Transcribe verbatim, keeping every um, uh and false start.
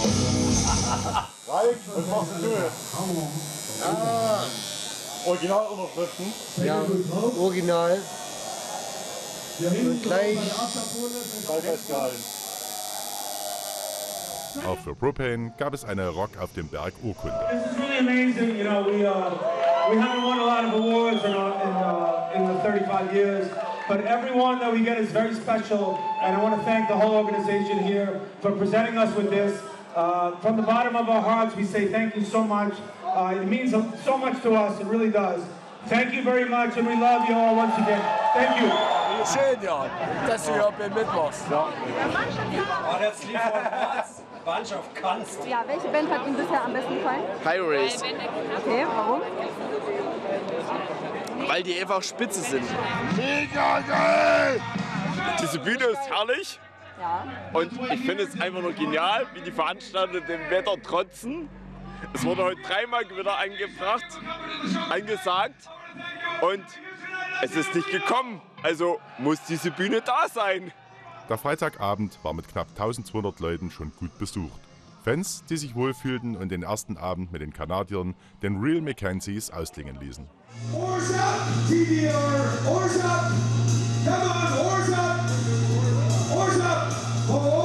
Ralf, was machst du jetzt? Ah. Originalunterschriften? Ja, original. Und gleich. Auch für Propane gab es eine Rock auf dem Berg Urkunde. This is really amazing. You know, we uh, we haven't won a lot of awards in uh, in, uh, in the thirty-five years, but every one that we get is very special. And I want to thank the whole organization here for presenting us with this. Uh, from the bottom of our hearts, we say thank you so much. Uh, it means so much to us. It really does. Thank you very much, and we love you all once again. Thank you. Schön, ja, dass du hier mitmachst. Ja. War das Lied von Mars? Bunch of Cunts. Ja, welche Band hat Ihnen bisher am besten gefallen? High Race. Okay, warum? Weil die einfach spitze sind. Mega geil! Diese Bühne ist herrlich. Ja. Und ich finde es einfach nur genial, wie die Veranstalter dem Wetter trotzen. Es wurde heute dreimal wieder angebracht, angesagt und es ist nicht gekommen. Also muss diese Bühne da sein. Der Freitagabend war mit knapp eintausendzweihundert Leuten schon gut besucht. Fans, die sich wohlfühlten und den ersten Abend mit den Kanadiern, den Real Mackenzies, ausklingen ließen. Oars up, T D R, oars up, come on, oars up, oars up, oh.